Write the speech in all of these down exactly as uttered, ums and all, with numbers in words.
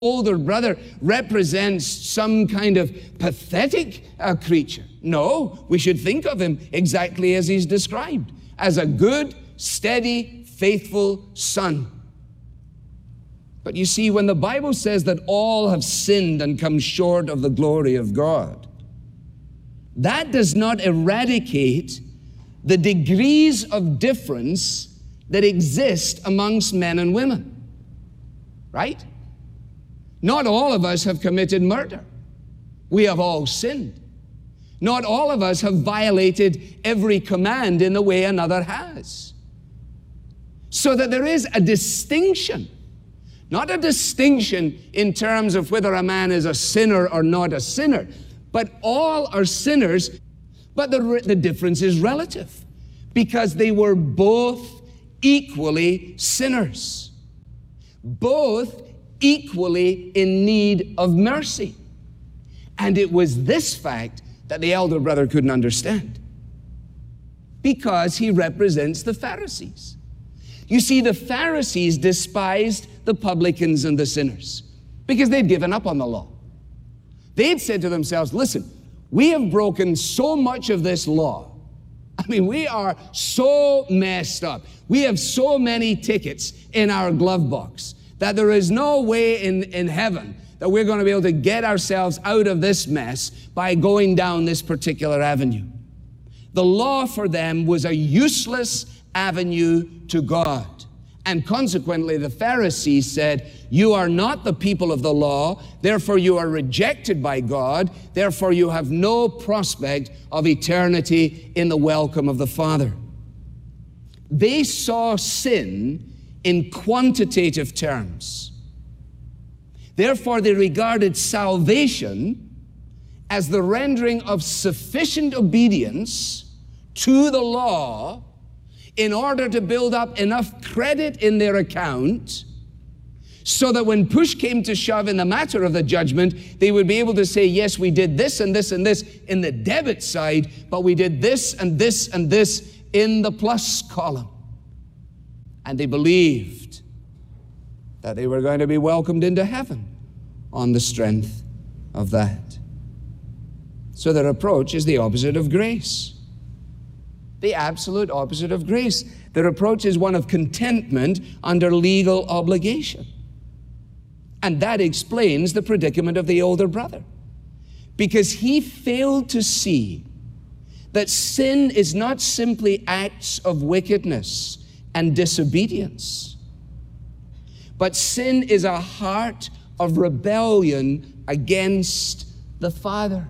older brother represents some kind of pathetic uh, creature. No, we should think of him exactly as he's described, as a good, steady, faithful son. But you see, when the Bible says that all have sinned and come short of the glory of God, that does not eradicate the degrees of difference that exist amongst men and women, right? Not all of us have committed murder. We have all sinned. Not all of us have violated every command in the way another has. So that there is a distinction, not a distinction in terms of whether a man is a sinner or not a sinner, but all are sinners, but the, the difference is relative because they were both equally sinners, both equally in need of mercy. And it was this fact that the elder brother couldn't understand, because he represents the Pharisees. You see, the Pharisees despised the publicans and the sinners because they'd given up on the law. They'd said to themselves, listen, we have broken so much of this law. I mean, we are so messed up. We have so many tickets in our glove box that there is no way in, in heaven that we're going to be able to get ourselves out of this mess by going down this particular avenue. The law for them was a useless avenue to God. And consequently, the Pharisees said, you are not the people of the law, therefore you are rejected by God, therefore you have no prospect of eternity in the welcome of the Father. They saw sin in quantitative terms. Therefore, they regarded salvation as the rendering of sufficient obedience to the law in order to build up enough credit in their account so that when push came to shove in the matter of the judgment, they would be able to say, yes, we did this and this and this in the debit side, but we did this and this and this in the plus column. And they believed that they were going to be welcomed into heaven on the strength of that. So their approach is the opposite of grace. The absolute opposite of grace. Their approach is one of contentment under legal obligation. And that explains the predicament of the older brother, because he failed to see that sin is not simply acts of wickedness and disobedience, but sin is a heart of rebellion against the Father.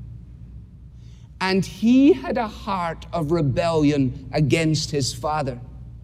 And he had a heart of rebellion against his Father,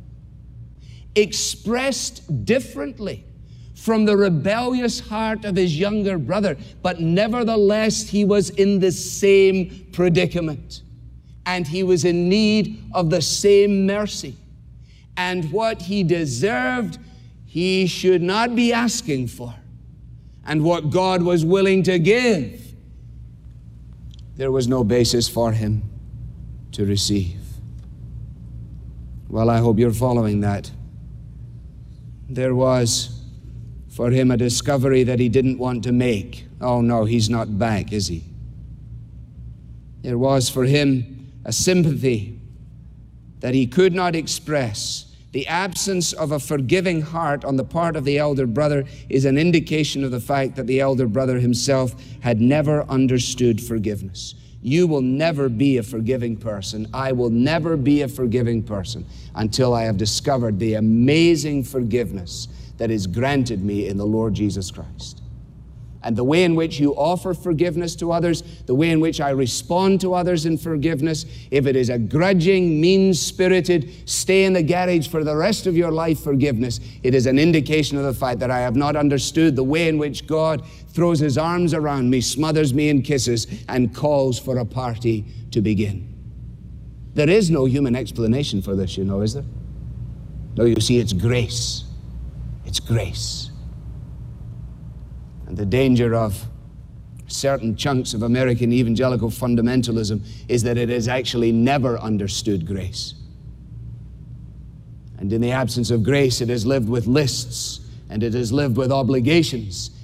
expressed differently from the rebellious heart of his younger brother, but nevertheless he was in the same predicament, and he was in need of the same mercy. And what he deserved, he should not be asking for. And what God was willing to give, there was no basis for him to receive. Well, I hope you're following that. There was for him a discovery that he didn't want to make. Oh no, he's not back, is he? There was for him a sympathy that he could not express. The absence of a forgiving heart on the part of the elder brother is an indication of the fact that the elder brother himself had never understood forgiveness. You will never be a forgiving person. I will never be a forgiving person until I have discovered the amazing forgiveness that is granted me in the Lord Jesus Christ. And the way in which you offer forgiveness to others, the way in which I respond to others in forgiveness, if it is a grudging, mean-spirited, stay in the garage for the rest of your life forgiveness, it is an indication of the fact that I have not understood the way in which God throws his arms around me, smothers me in kisses, and calls for a party to begin. There is no human explanation for this, you know, is there? No, you see, it's grace. It's grace. And the danger of certain chunks of American evangelical fundamentalism is that it has actually never understood grace. And in the absence of grace, it has lived with lists, and it has lived with obligations,